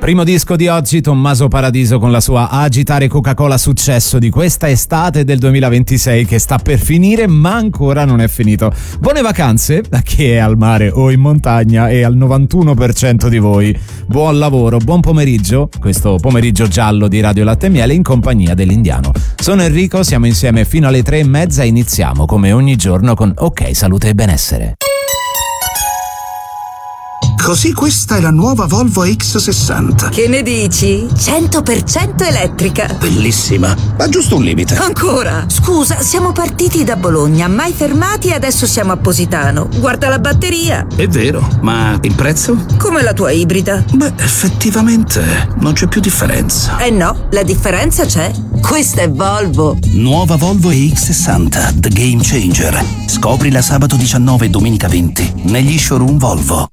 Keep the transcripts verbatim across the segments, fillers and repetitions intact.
Primo disco di oggi, Tommaso Paradiso con la sua Agitare Coca-Cola, successo di questa estate del duemilaventisei che sta per finire ma ancora non è finito. Buone vacanze a chi è al mare o in montagna e al novantuno per cento di voi. Buon lavoro, buon pomeriggio, questo pomeriggio giallo di Radio Latte e Miele in compagnia dell'Indiano. Sono Enrico, siamo insieme fino alle tre e mezza e iniziamo come ogni giorno con Ok Salute e Benessere. Così questa è la nuova Volvo X sessanta. Che ne dici? cento per cento elettrica. Bellissima, ma giusto un limite. Ancora? Scusa, siamo partiti da Bologna, mai fermati e adesso siamo a Positano. Guarda la batteria. È vero, ma il prezzo? Come la tua ibrida. Beh, effettivamente non c'è più differenza. Eh no, la differenza c'è. Questa è Volvo. Nuova Volvo E X sessanta, The Game Changer. Scoprila sabato diciannove e domenica venti negli showroom Volvo.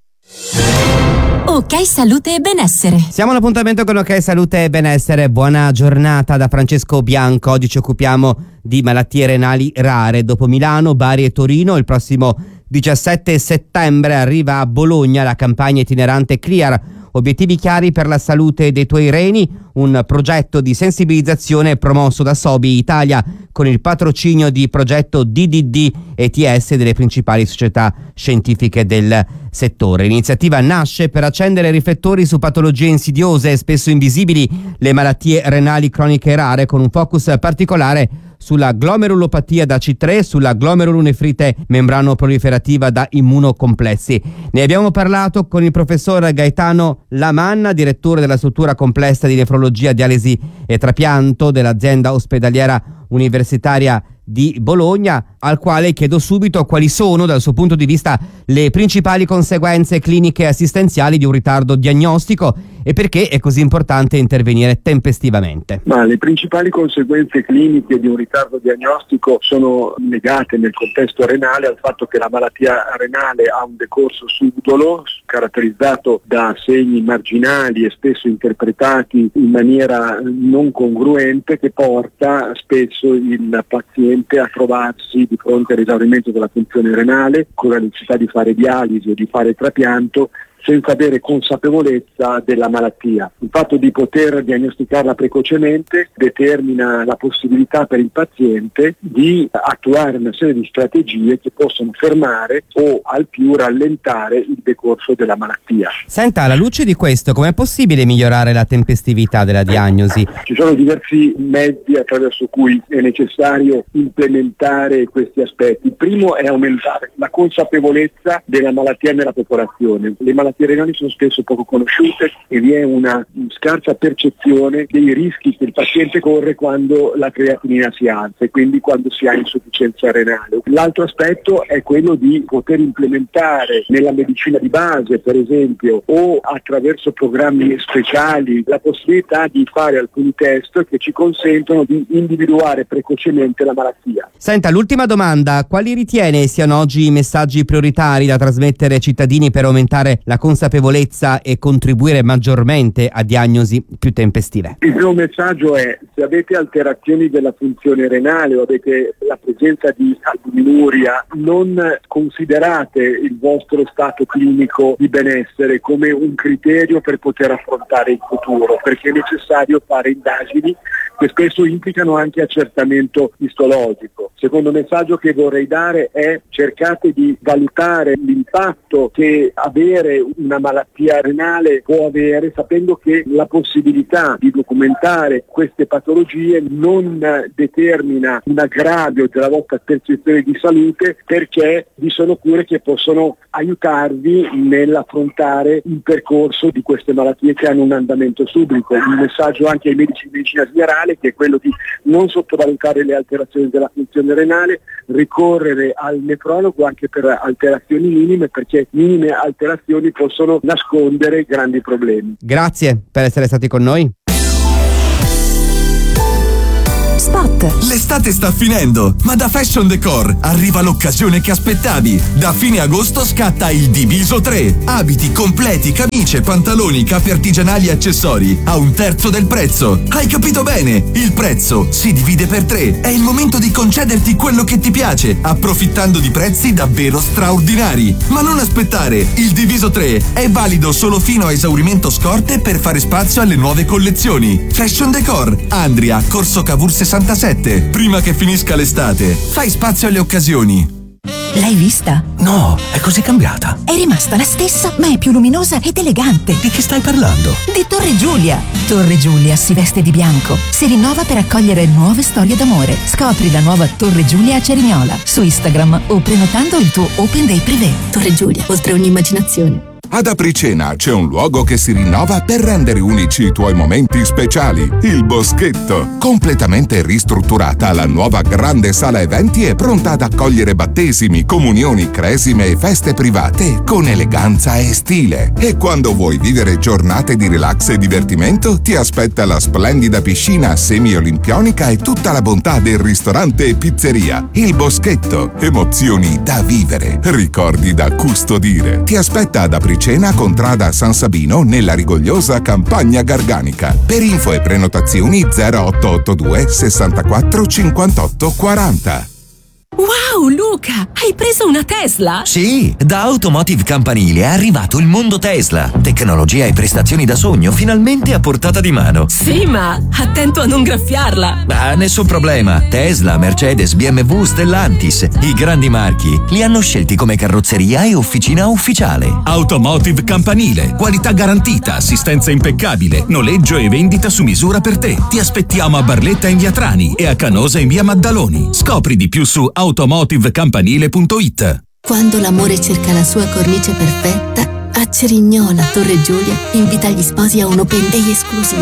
Ok Salute e Benessere. Siamo all'appuntamento con Ok Salute e Benessere. Buona giornata da Francesco Bianco. Oggi ci occupiamo di malattie renali rare. Dopo Milano, Bari e Torino, il prossimo diciassette settembre arriva a Bologna la campagna itinerante Clear. Obiettivi chiari per la salute dei tuoi reni, un progetto di sensibilizzazione promosso da Sobi Italia con il patrocinio di progetto D D D E T S delle principali società scientifiche del settore. L'iniziativa nasce per accendere riflettori su patologie insidiose e spesso invisibili, le malattie renali croniche rare, con un focus particolare sulla glomerulopatia da C tre, sulla glomerulonefrite membrano-proliferativa da immunocomplessi. Ne abbiamo parlato con il professor Gaetano Lamanna, direttore della struttura complessa di nefrologia, dialisi e trapianto dell'azienda ospedaliera universitaria di Bologna, al quale chiedo subito quali sono, dal suo punto di vista, le principali conseguenze cliniche e assistenziali di un ritardo diagnostico e perché è così importante intervenire tempestivamente. Ma le principali conseguenze cliniche di un ritardo diagnostico sono legate nel contesto renale al fatto che la malattia renale ha un decorso subdolo caratterizzato da segni marginali e spesso interpretati in maniera non congruente, che porta spesso il paziente a trovarsi di fronte all'esaurimento della funzione renale con la necessità di fare dialisi o di fare trapianto senza avere consapevolezza della malattia. Il fatto di poter diagnosticarla precocemente determina la possibilità per il paziente di attuare una serie di strategie che possono fermare o al più rallentare il decorso della malattia. Senta, alla luce di questo, com'è possibile migliorare la tempestività della diagnosi? Ci sono diversi mezzi attraverso cui è necessario implementare questi aspetti. Il primo è aumentare la consapevolezza della malattia nella popolazione. Le malattie Le renali sono spesso poco conosciute e vi è una scarsa percezione dei rischi che il paziente corre quando la creatinina si alza e quindi quando si ha insufficienza renale. L'altro aspetto è quello di poter implementare nella medicina di base, per esempio, o attraverso programmi speciali, la possibilità di fare alcuni test che ci consentono di individuare precocemente la malattia. Senta, l'ultima domanda: quali ritiene siano oggi i messaggi prioritari da trasmettere ai cittadini per aumentare la consapevolezza e contribuire maggiormente a diagnosi più tempestive? Il primo messaggio è: se avete alterazioni della funzione renale o avete la presenza di albuminuria, non considerate il vostro stato clinico di benessere come un criterio per poter affrontare il futuro, perché è necessario fare indagini che spesso implicano anche accertamento istologico. Il secondo messaggio che vorrei dare è: cercate di valutare l'impatto che avere una malattia renale può avere, sapendo che la possibilità di documentare queste patologie non determina un aggravio della vostra percezione di salute, perché vi sono cure che possono aiutarvi nell'affrontare il percorso di queste malattie che hanno un andamento subito. Un messaggio anche ai medici di medicina generale, che è quello di non sottovalutare le alterazioni della funzione renale, ricorrere al nefrologo anche per alterazioni minime, perché minime alterazioni possono nascondere grandi problemi. Grazie per essere stati con noi. spot. L'estate sta finendo, ma da Fashion Decor arriva l'occasione che aspettavi. Da fine agosto scatta il Diviso tre. Abiti completi, camicie, pantaloni, capi artigianali e accessori a un terzo del prezzo. Hai capito bene? Il prezzo si divide per tre. È il momento di concederti quello che ti piace, approfittando di prezzi davvero straordinari. Ma non aspettare, il Diviso tre è valido solo fino a esaurimento scorte per fare spazio alle nuove collezioni. Fashion Decor, Andria, Corso Cavour sessantasette. Prima che finisca l'estate, fai spazio alle occasioni. L'hai vista? No, è così cambiata. È rimasta la stessa, ma è più luminosa ed elegante. Di che stai parlando? Di Torre Giulia. Torre Giulia si veste di bianco. Si rinnova per accogliere nuove storie d'amore. Scopri la nuova Torre Giulia a Cerignola su Instagram o prenotando il tuo Open Day Privé. Torre Giulia, oltre ogni immaginazione. Ad Apricena c'è un luogo che si rinnova per rendere unici i tuoi momenti speciali. Il Boschetto. Completamente ristrutturata, la nuova grande sala eventi è pronta ad accogliere battesimi, comunioni, cresime e feste private con eleganza e stile. E quando vuoi vivere giornate di relax e divertimento, ti aspetta la splendida piscina semi-olimpionica e tutta la bontà del ristorante e pizzeria. Il Boschetto. Emozioni da vivere. Ricordi da custodire. Ti aspetta ad Apricena. Cena contrada San Sabino nella rigogliosa Campagna Garganica. Per info e prenotazioni zero otto otto due sessantaquattro cinquantotto quaranta. Wow, Luca, hai preso una Tesla? Sì, da Automotive Campanile è arrivato il mondo Tesla. Tecnologia e prestazioni da sogno finalmente a portata di mano. Sì, ma attento a non graffiarla. Ma nessun problema. Tesla, Mercedes, B M W, Stellantis, i grandi marchi li hanno scelti come carrozzeria e officina ufficiale. Automotive Campanile, qualità garantita, assistenza impeccabile, noleggio e vendita su misura per te. Ti aspettiamo a Barletta in via Trani e a Canosa in via Maddaloni. Scopri di più su automotive campanile punto it. Quando l'amore cerca la sua cornice perfetta, a Cerignola Torre Giulia invita gli sposi a un Open Day esclusivo.